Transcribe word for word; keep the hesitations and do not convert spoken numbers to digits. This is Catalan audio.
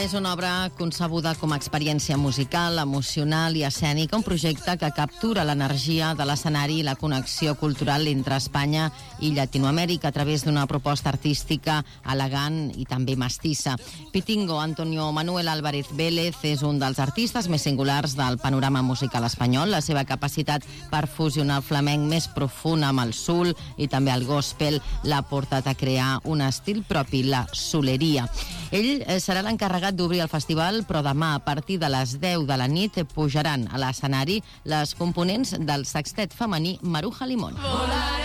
és una obra concebuda com a experiència musical, emocional i escènica, un projecte que captura l'energia de l'escenari i la connexió cultural entre Espanya i Llatinoamèrica a través d'una proposta artística elegant i també mestissa. Pitingo Antonio Manuel Álvarez Vélez és un dels artistes més singulars del panorama musical espanyol. La seva capacitat per fusionar el flamenc més profund amb el soul i també el gospel l'ha portat a crear un estil propi, la soleria. Ell serà l'encarregat d'obrir el festival, però demà, a partir de les deu de la nit, pujaran a l'escenari les components del sextet femení Maruja Limón.